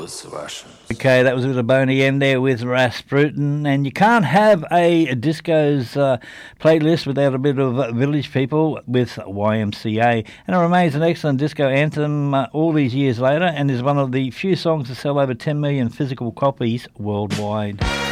those Russians. Okay, that was a bit of Boney M there with Rasputin, and you can't have a discos playlist without a bit of Village People with YMCA, and it remains an excellent disco anthem all these years later, and is one of the few songs to sell over 10 million physical copies worldwide.